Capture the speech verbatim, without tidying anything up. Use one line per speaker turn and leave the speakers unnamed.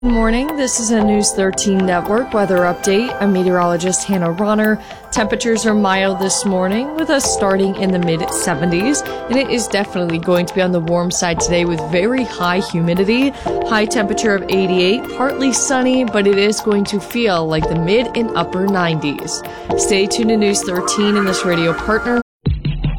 Good morning. This is a News thirteen Network weather update. I'm meteorologist Hannah Ronner. Temperatures are mild this morning with us starting in the mid seventies, and it is definitely going to be on the warm side today with very high humidity. High temperature of eighty-eight, partly sunny, but it is going to feel like the mid and upper nineties. Stay tuned to News thirteen and this radio partner.